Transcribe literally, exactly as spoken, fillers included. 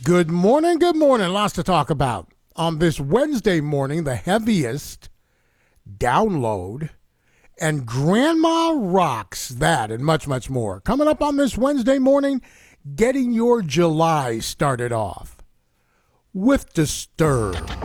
Good morning, good morning. Lots to talk about. On this Wednesday morning, the heaviest download and Grandma Rocks that and much, much more. Coming up on this Wednesday morning, getting your July started off with Disturbed.